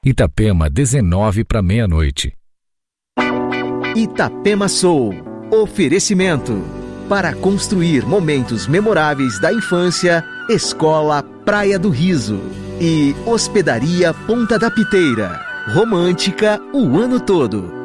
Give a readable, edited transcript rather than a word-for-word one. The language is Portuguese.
Itapema, 19 para meia-noite. Itapema Soul. Oferecimento. Para construir momentos memoráveis da infância, Escola Praia do Riso. E Hospedaria Ponta da Piteira. Romântica o ano todo.